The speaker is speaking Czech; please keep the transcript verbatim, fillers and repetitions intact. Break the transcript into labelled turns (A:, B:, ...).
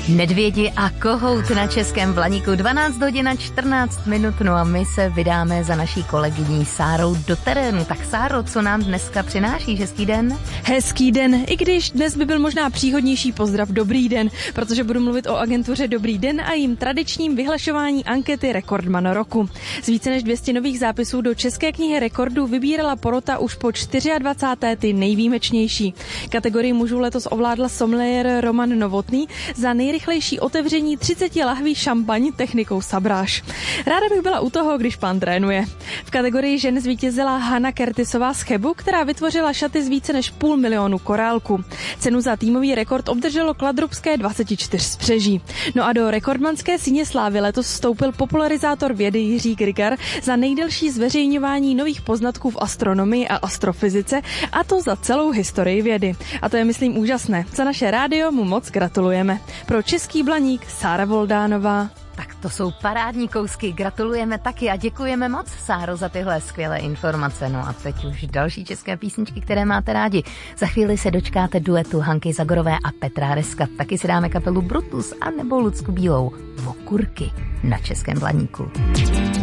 A: Nedvědi a kohout na Českém Blaníku, dvanáct hodin a čtrnáct minut, no a my se vydáme za naší kolegyní Sárou do terénu. Tak Sáro, co nám dneska přináší? Hezký den?
B: Hezký den, i když dnes by byl možná příhodnější pozdrav dobrý den, protože budu mluvit o agentuře Dobrý den a jím tradičním vyhlašování ankety Rekordman roku. Z více než dvě stě nových zápisů do České knihy rekordů vybírala porota už po dvacáté čtvrté ty nejvýjimečnější. Kategorii mužů letos ovládl sommeliér Roman Novotný za nejrychlejší otevření třicet lahví šampaň technikou sabráž. Ráda bych byla u toho, když pán trénuje. V kategorii žen zvítězila Hana Kertisová z Chebu, která vytvořila šaty z více než půl milionu korálku. Cenu za týmový rekord obdrželo kladrubské dvacet čtyři spřeží. No a do rekordmanské síně slávy letos vstoupil popularizátor vědy Jiří Grigar za nejdelší zveřejňování nových poznatků v astronomii a astrofyzice, a to za celou historii vědy. A to je, myslím, úžasné. Za naše rádio mu moc gratulujeme. Pro Český Blaník Sára Voldánová.
A: Tak to jsou parádní kousky, gratulujeme taky a děkujeme moc, Sáro, za tyhle skvělé informace. No a teď už další české písničky, které máte rádi. Za chvíli se dočkáte duetu Hanky Zagorové a Petra Reska. Taky si dáme kapelu Brutus a nebo Lucku Bílou. Okurky na Českém Blaníku.